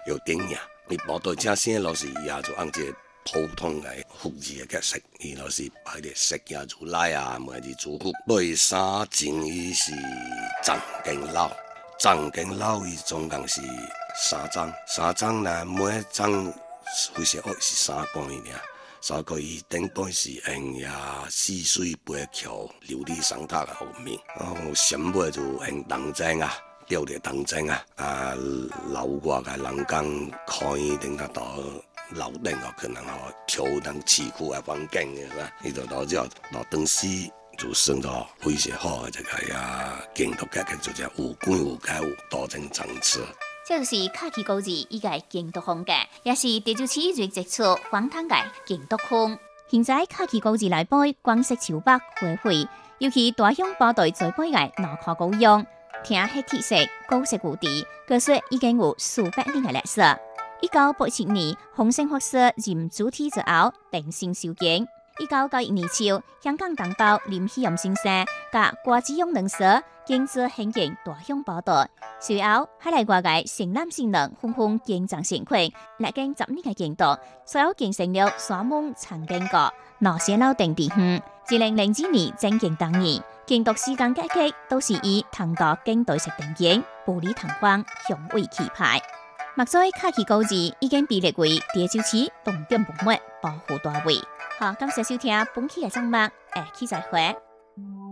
有电影。伊部队正生老是也就按这普通的妇孺的角色，伊老是摆咧食也如来啊，每日祝福。买衫前伊是藏经老，藏经老伊总共是三张呢，每一张非常恶是3公里尔。3个伊顶半是用呀四水杯桥琉璃桑塔的后面，上尾就用铜针啊，吊着铜针啊，老外个人工可以等他到楼顶哦，可能哦调人市区的环境的是吧？伊就到这到当时就算到非常好的这个呀，建筑改革就叫有管有改有多种层次。 这就是卡其高字伊个建筑风格，也是地州市最杰出荒唐个建筑风。现在卡其高字内背光色秋白花卉，尤其大乡部队最背个脑壳高样，听黑铁色高色古地，据说已经有数百年个历史。1987年，洪胜博士任主体之后，定性修建。1991年秋，香港同胞林希阳先生甲郭子勇等师建制兴建大乡部队，随后海内外个城南性能纷纷建造成群，历经10年个建筑，随后建成了沙门长建阁、罗社楼等地方。2002年正建当年，建筑时间改革都是以唐代近代式定型，玻璃弹簧雄伟气派。目前卡其高字已经被列为地州市重点文物保护单位。好，感谢收听本期嘅节目，下期再会。